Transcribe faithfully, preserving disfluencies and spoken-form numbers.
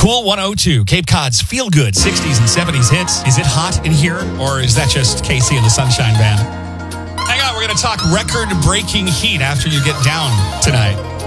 Cool one oh two, Cape Cod's feel-good sixties and seventies hits. Is it hot in here, or is that just Casey and the Sunshine Band? Hang on, we're going to talk record-breaking heat after you get down tonight.